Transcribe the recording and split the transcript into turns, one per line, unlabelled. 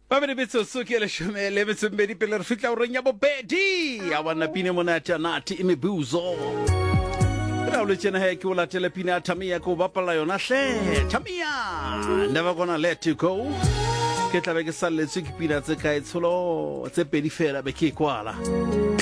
Ba bene betso ke le shomele betso mbedi pele re fitla o renya bobedi a wana pine monate nati imibuzo ra le tsena he ke o latela pina Tamiya ko bapala yona hle Tamiya never gonna let you go ke tla be ke salletse ke pina tse kae tsholo tse pedi fela be ke kwala